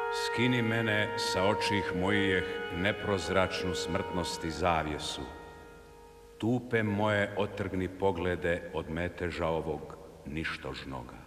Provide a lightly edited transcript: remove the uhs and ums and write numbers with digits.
Skini mene sa očih mojih neprozračnu smrtnosti zavjesu. Tupe moje otrgni poglede od meteža ovog ništožnoga.